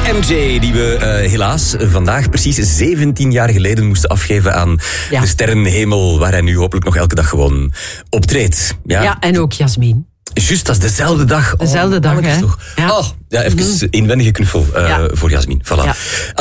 MJ, die we helaas vandaag precies 17 jaar geleden moesten afgeven aan de sterrenhemel, waar hij nu hopelijk nog elke dag gewoon optreedt. Ja, en ook Jasmin. Juist, dat is dezelfde dag. Dezelfde dag, hè? Toch? Ja. Even inwendige knuffel voor Jasmin. Voilà. Ja.